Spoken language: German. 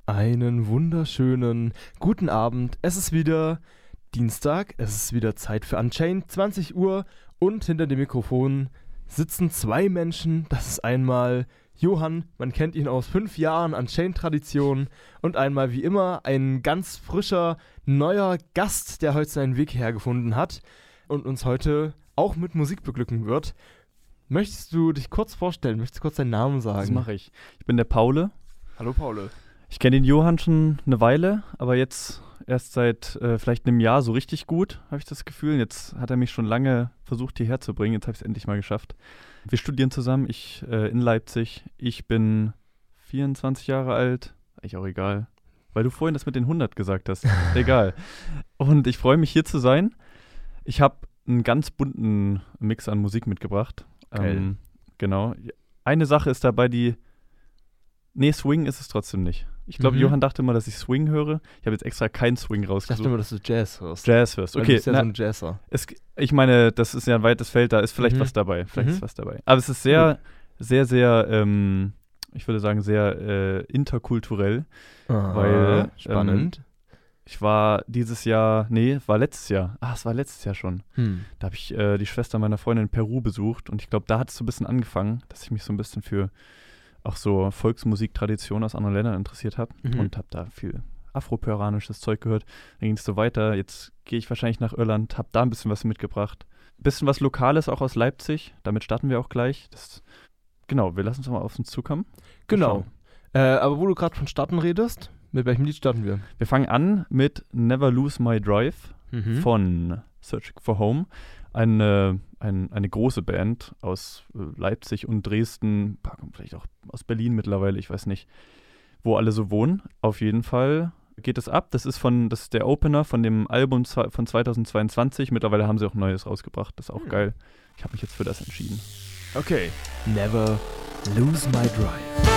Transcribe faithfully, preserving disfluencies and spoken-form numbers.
Einen wunderschönen guten Abend. Es ist wieder Dienstag, es ist wieder Zeit für Unchained, zwanzig Uhr und hinter dem Mikrofon sitzen zwei Menschen. Das ist einmal Johann, man kennt ihn aus fünf Jahren Unchained-Tradition, und einmal wie immer ein ganz frischer, neuer Gast, der heute seinen Weg hergefunden hat und uns heute auch mit Musik beglücken wird. Möchtest du dich kurz vorstellen? Möchtest du kurz deinen Namen sagen? Das mache ich. Ich bin der Paule. Hallo Paule. Ich kenne den Johann schon eine Weile, aber jetzt erst seit äh, vielleicht einem Jahr so richtig gut, habe ich das Gefühl. Jetzt hat er mich schon lange versucht, hierher zu bringen. Jetzt habe ich es endlich mal geschafft. Wir studieren zusammen, ich äh, in Leipzig. Ich bin vierundzwanzig Jahre alt. Eigentlich auch egal, weil du vorhin das mit den hundert gesagt hast. Egal. Und ich freue mich, hier zu sein. Ich habe einen ganz bunten Mix an Musik mitgebracht. Geil. Ähm, genau. Eine Sache ist dabei, die Nee, Swing ist es trotzdem nicht. Ich glaube, Mhm. Johann dachte immer, dass ich Swing höre. Ich habe jetzt extra keinen Swing Ich dachte rausgesucht. immer, dass du Jazz hörst. Jazz hörst. Weil Okay, du bist ja na, so ein Jazzer. es, ich meine, das ist ja ein weites Feld, da ist vielleicht Mhm. was dabei. Vielleicht Mhm. ist was dabei. Aber es ist sehr, sehr, sehr, ähm, ich würde sagen, sehr äh, interkulturell. Aha, weil, spannend. Ich war dieses Jahr, nee, war letztes Jahr. Ah, es war letztes Jahr schon. Hm. Da habe ich äh, die Schwester meiner Freundin in Peru besucht und ich glaube, da hat es so ein bisschen angefangen, dass ich mich so ein bisschen für auch so Volksmusiktradition aus anderen Ländern interessiert habe Mhm. und habe da viel afro-peruanisches Zeug gehört. Dann ging es so weiter. Jetzt gehe ich wahrscheinlich nach Irland, habe da ein bisschen was mitgebracht. Ein bisschen was Lokales auch aus Leipzig. Damit starten wir auch gleich. Das, genau, wir lassen uns mal auf uns zukommen. Genau. Äh, aber wo du gerade von Starten redest, mit welchem Lied starten wir? Wir fangen an mit Never Lose My Drive Mhm. von Searching for Home. Eine, ein, eine große Band aus äh, Leipzig und Dresden, vielleicht auch aus Berlin mittlerweile, ich weiß nicht, wo alle so wohnen. Auf jeden Fall geht es ab. Das ist von, das ist der Opener von dem Album zwe- von zweitausendzweiundzwanzig. Mittlerweile haben sie auch Neues rausgebracht. Das ist auch Hm. geil. Ich habe mich jetzt für das entschieden. Okay. Never Lose My Drive.